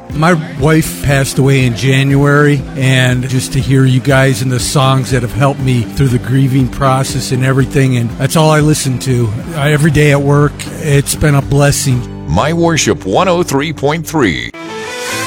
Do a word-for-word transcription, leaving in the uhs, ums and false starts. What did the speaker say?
My wife passed away in January, and just to hear you guys and the songs that have helped me through the grieving process and everything, and that's all I listen to. I, every day at work, it's been a blessing. My Worship one oh three point three.